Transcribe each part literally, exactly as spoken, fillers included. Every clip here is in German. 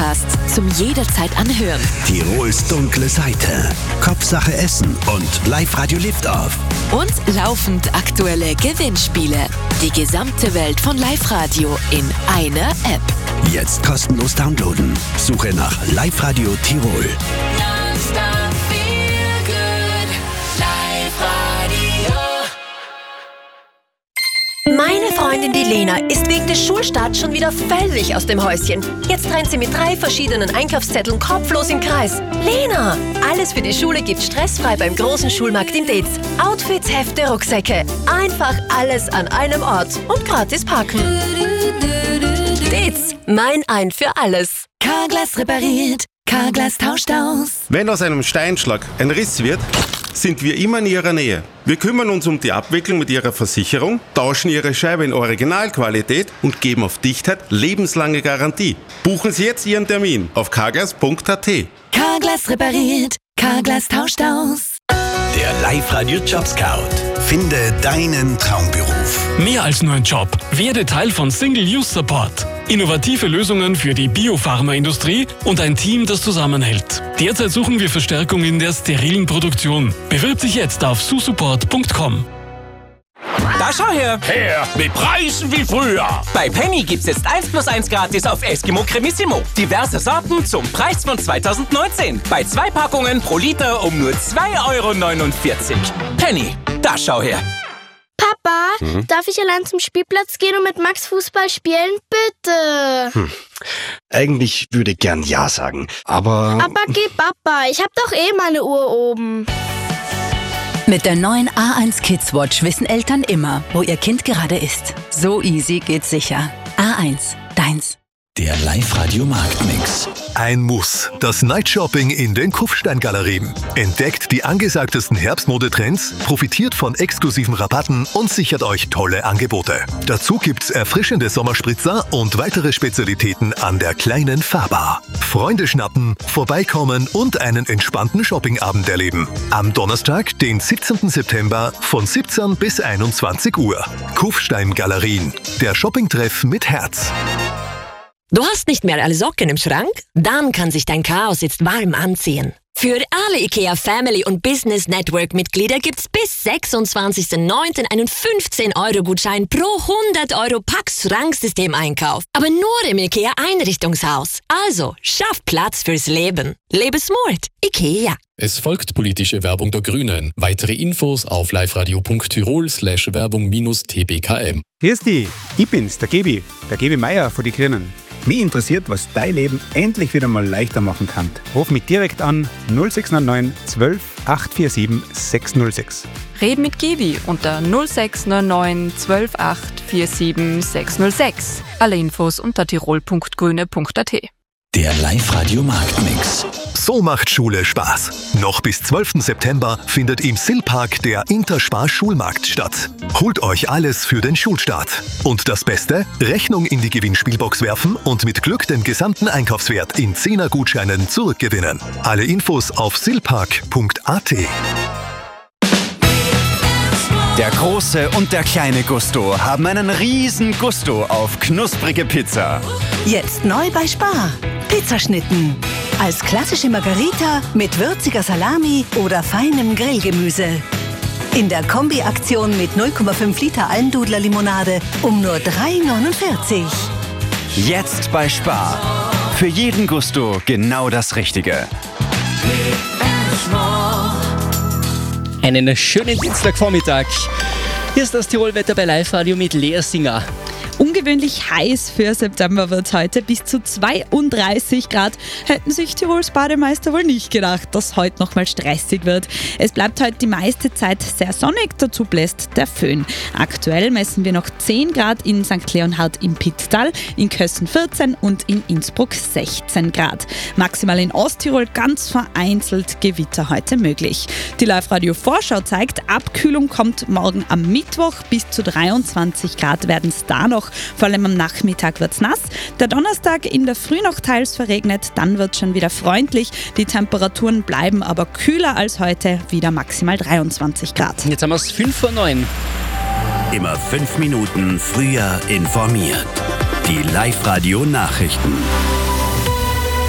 Podcast zum jederzeit anhören. Tirols dunkle Seite, Kopfsache Essen und Live-Radio Lift-Off. Und laufend aktuelle Gewinnspiele. Die gesamte Welt von Live-Radio in einer App. Jetzt kostenlos downloaden. Suche nach Live-Radio Tirol. Meine Freundin, die Lena, ist wegen des Schulstarts schon wieder völlig aus dem Häuschen. Jetzt rennt sie mit drei verschiedenen Einkaufszetteln kopflos im Kreis. Lena, alles für die Schule gibt's stressfrei beim großen Schulmarkt in Deetz. Outfits, Hefte, Rucksäcke. Einfach alles an einem Ort und gratis parken. Deetz, mein Ein für alles. Carglass repariert, Carglass tauscht aus. Wenn aus einem Steinschlag ein Riss wird, sind wir immer in Ihrer Nähe. Wir kümmern uns um die Abwicklung mit Ihrer Versicherung, tauschen Ihre Scheibe in Originalqualität und geben auf Dichtheit lebenslange Garantie. Buchen Sie jetzt Ihren Termin auf carglass punkt a t. Carglass repariert, Carglass tauscht aus. Der Live-Radio Job Scout. Finde deinen Traumberuf. Mehr als nur ein Job. Werde Teil von Single-Use-Support. Innovative Lösungen für die Biopharmaindustrie und ein Team, das zusammenhält. Derzeit suchen wir Verstärkung in der sterilen Produktion. Bewirb dich jetzt auf susupport punkt com. Da schau her! Her mit Preisen wie früher! Bei Penny gibt's jetzt eins plus eins gratis auf Eskimo Cremissimo. Diverse Sorten zum Preis von zweitausendneunzehn. Bei zwei Packungen pro Liter um nur zwei Euro neunundvierzig. Penny, da schau her! Papa, mhm. darf ich allein zum Spielplatz gehen und mit Max Fußball spielen? Bitte! Hm. Eigentlich würde ich gern Ja sagen, aber... Aber geh Papa, ich hab doch eh meine Uhr oben. Mit der neuen A eins Kids Watch wissen Eltern immer, wo ihr Kind gerade ist. So easy geht's sicher. A eins, deins. Der Live-Radio Marktmix. Ein Muss. Das Night-Shopping in den Kufstein-Galerien. Entdeckt die angesagtesten Herbstmodetrends, profitiert von exklusiven Rabatten und sichert euch tolle Angebote. Dazu gibt's erfrischende Sommerspritzer und weitere Spezialitäten an der kleinen Fahrbar. Freunde schnappen, vorbeikommen und einen entspannten Shoppingabend erleben. Am Donnerstag, den siebzehnten September von siebzehn bis einundzwanzig Uhr. Kufstein-Galerien. Der Shoppingtreff mit Herz. Du hast nicht mehr alle Socken im Schrank? Dann kann sich dein Chaos jetzt warm anziehen. Für alle IKEA Family und Business Network Mitglieder gibt's bis sechsundzwanzigsten neunten einen fünfzehn Euro Gutschein pro hundert Euro Pax Schranksystem-Einkauf. Aber nur im IKEA Einrichtungshaus. Also, schaff Platz fürs Leben. Lebe smart. IKEA. Es folgt politische Werbung der Grünen. Weitere Infos auf liveradio punkt tirol slash Werbung minus T B K M. Grüß dich, ich bin's, der Gebi, der Gebi Meier von die Grünen. Mich interessiert, was dein Leben endlich wieder mal leichter machen kann. Ruf mich direkt an null sechs neun neun zwölf acht vier sieben sechs null sechs. Red mit Gebi unter null sechs neun neun zwölf acht vier sieben sechs null sechs. Alle Infos unter tirol punkt grüne punkt a t. Der Live-Radio Marktmix. So macht Schule Spaß. Noch bis zwölften September findet im Sillpark der Interspar Schulmarkt statt. Holt euch alles für den Schulstart. Und das Beste? Rechnung in die Gewinnspielbox werfen und mit Glück den gesamten Einkaufswert in Zehner-Gutscheinen zurückgewinnen. Alle Infos auf sillpark punkt a t. Der große und der kleine Gusto haben einen riesen Gusto auf knusprige Pizza. Jetzt neu bei Spar. Pizzaschnitten. Als klassische Margarita mit würziger Salami oder feinem Grillgemüse. In der Kombi-Aktion mit null Komma fünf Liter Almdudler-Limonade um nur drei neunundvierzig. Jetzt bei Spar. Für jeden Gusto genau das Richtige. Einen schönen Dienstagvormittag. Hier ist das Tirol-Wetter bei Live-Radio mit Lea Singer. Ungewöhnlich heiß für September wird heute. Bis zu zweiunddreißig Grad hätten sich Tirols Bademeister wohl nicht gedacht, dass heute noch mal stressig wird. Es bleibt heute die meiste Zeit sehr sonnig, dazu bläst der Föhn. Aktuell messen wir noch zehn Grad in Sankt Leonhard im Pitztal, in Kössen vierzehn und in Innsbruck sechzehn Grad. Maximal in Osttirol ganz vereinzelt Gewitter heute möglich. Die Live-Radio-Vorschau zeigt, Abkühlung kommt morgen am Mittwoch. Bis zu dreiundzwanzig Grad werden es da noch. Vor allem am Nachmittag wird es nass. Der Donnerstag in der Früh noch teils verregnet, dann wird es schon wieder freundlich. Die Temperaturen bleiben aber kühler als heute, wieder maximal dreiundzwanzig Grad. Jetzt haben wir es fünf vor neun. Immer fünf Minuten früher informiert. Die Live-Radio-Nachrichten.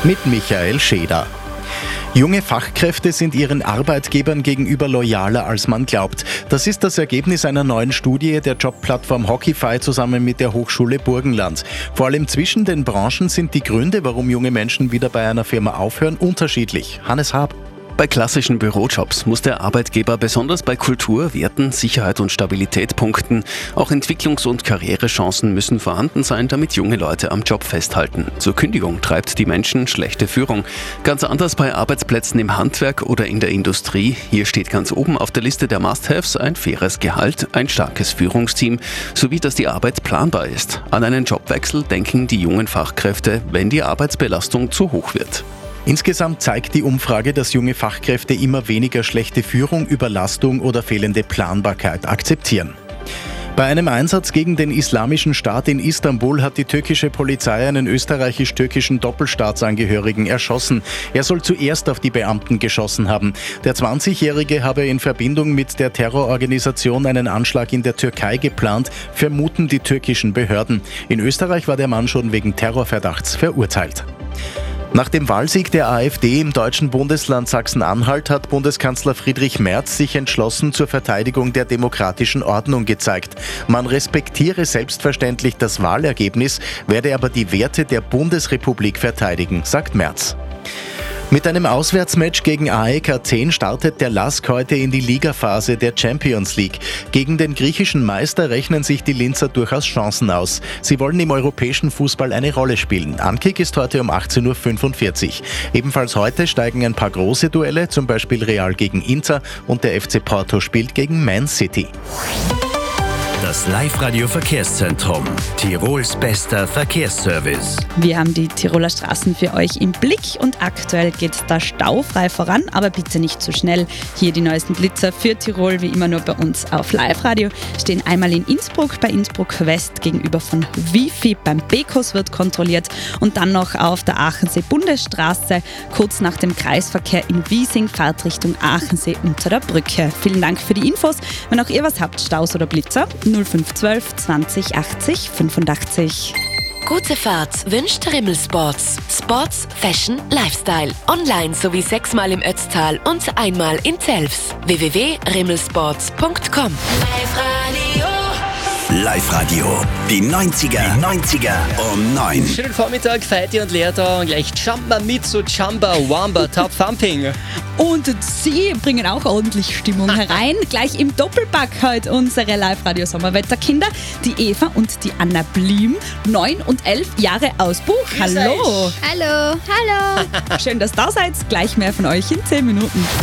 mit Michael Scheder. Junge Fachkräfte sind ihren Arbeitgebern gegenüber loyaler, als man glaubt. Das ist das Ergebnis einer neuen Studie der Jobplattform Hockeyfy zusammen mit der Hochschule Burgenland. Vor allem zwischen den Branchen sind die Gründe, warum junge Menschen wieder bei einer Firma aufhören, unterschiedlich. Hannes Haab. Bei klassischen Bürojobs muss der Arbeitgeber besonders bei Kultur, Werten, Sicherheit und Stabilität punkten. Auch Entwicklungs- und Karrierechancen müssen vorhanden sein, damit junge Leute am Job festhalten. Zur Kündigung treibt die Menschen schlechte Führung. Ganz anders bei Arbeitsplätzen im Handwerk oder in der Industrie. Hier steht ganz oben auf der Liste der Must-Haves ein faires Gehalt, ein starkes Führungsteam sowie, dass die Arbeit planbar ist. An einen Jobwechsel denken die jungen Fachkräfte, wenn die Arbeitsbelastung zu hoch wird. Insgesamt zeigt die Umfrage, dass junge Fachkräfte immer weniger schlechte Führung, Überlastung oder fehlende Planbarkeit akzeptieren. Bei einem Einsatz gegen den Islamischen Staat in Istanbul hat die türkische Polizei einen österreichisch-türkischen Doppelstaatsangehörigen erschossen. Er soll zuerst auf die Beamten geschossen haben. Der zwanzigjährige habe in Verbindung mit der Terrororganisation einen Anschlag in der Türkei geplant, vermuten die türkischen Behörden. In Österreich war der Mann schon wegen Terrorverdachts verurteilt. Nach dem Wahlsieg der AfD im deutschen Bundesland Sachsen-Anhalt hat Bundeskanzler Friedrich Merz sich entschlossen zur Verteidigung der demokratischen Ordnung gezeigt. Man respektiere selbstverständlich das Wahlergebnis, werde aber die Werte der Bundesrepublik verteidigen, sagt Merz. Mit einem Auswärtsmatch gegen A E K Athen startet der L A S K heute in die Ligaphase der Champions League. Gegen den griechischen Meister rechnen sich die Linzer durchaus Chancen aus. Sie wollen im europäischen Fußball eine Rolle spielen. Ankick ist heute um achtzehn Uhr fünfundvierzig. Ebenfalls heute steigen ein paar große Duelle, zum Beispiel Real gegen Inter und der F C Porto spielt gegen Man City. Das Live-Radio-Verkehrszentrum. Tirols bester Verkehrsservice. Wir haben die Tiroler Straßen für euch im Blick und aktuell geht da staufrei voran, aber bitte nicht zu schnell. Hier die neuesten Blitzer für Tirol, wie immer nur bei uns auf Live-Radio. Stehen einmal in Innsbruck, bei Innsbruck West gegenüber von Wifi, beim Bekos wird kontrolliert und dann noch auf der Aachensee-Bundesstraße, kurz nach dem Kreisverkehr in Wiesing, Fahrtrichtung Aachensee unter der Brücke. Vielen Dank für die Infos. Wenn auch ihr was habt, Staus oder Blitzer, null fünf eins zwei zwanzig achtzig fünfundachtzig. Gute Fahrt wünscht Rimmel Sports. Sports, Fashion, Lifestyle. Online sowie sechsmal im Ötztal und einmal in Zelfs. w w w punkt rimmelsports punkt com. Live-Radio. Die neunziger. Die neunziger um neun. Schönen Vormittag, Feiti und Lea da und gleich Jamba mit zu Jamba Wamba Top Thumping. Und sie bringen auch ordentlich Stimmung herein. Gleich im Doppelpack heute unsere Live-Radio-Sommerwetterkinder, die Eva und die Anna Blim, neun und elf Jahre aus Buch. Hallo. Hallo. Hallo. Schön, dass ihr da seid. Gleich mehr von euch in zehn Minuten.